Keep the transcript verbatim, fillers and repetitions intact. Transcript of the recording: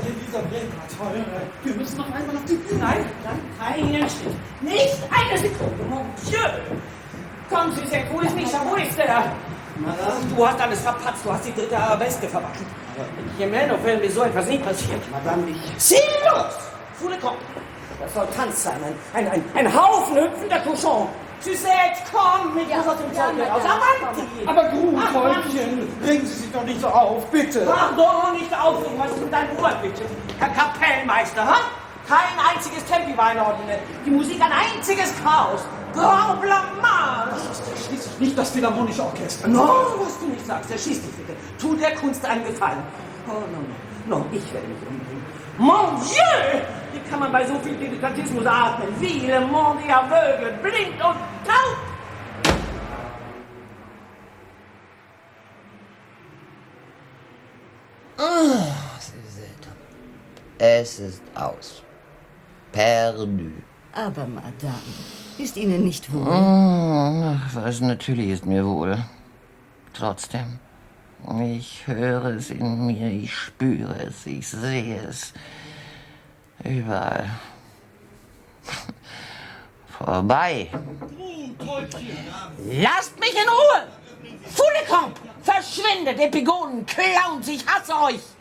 Elisabeth, toll. Wir müssen noch einmal auf die Bühne. Nein, dann keinen Schritt. Nicht eine Sekunde, mon Dieu. Komm, Suzette, wo ist Micha? Wo ist der? Madame? Du hast alles verpatzt, du hast die dritte Arabesque verwaschen. Jemeno, wenn mir so etwas nie passiert. Madame, ich... Silence! Foule komm! Das soll Tanz sein, ein, ein, ein, ein Haufen hüpfender Cochon. Suzette, komm mit uns aus dem Zeug raus. Avanti! Aber Grubentäubchen, regen Sie sich doch nicht so auf, bitte. Pardon, nicht aufregen, was ist mit deinem Ohr, bitte? Herr Kapellmeister, ha? Kein einziges Tempi war in Ordnung. Die Musik ein einziges Chaos. Grand Blamage! Das ist schließlich nicht das Philharmonische Orchester. No, was du nicht sagst, erschieß dich bitte. Tu der Kunst einen Gefallen. Oh, no, no, no, ich werde mich umbringen. Mon Dieu! Wie kann man bei so viel Dilettantismus atmen? Wie le monde est aveugle, blind und taub! Es ist aus. Perdu. Aber, Madame, ist Ihnen nicht wohl? Ach, was natürlich ist mir wohl. Trotzdem, ich höre es in mir, ich spüre es, ich sehe es. Überall. Vorbei. Lasst mich in Ruhe! Foulecamp! Verschwindet, Epigonen, Clowns, ich hasse euch!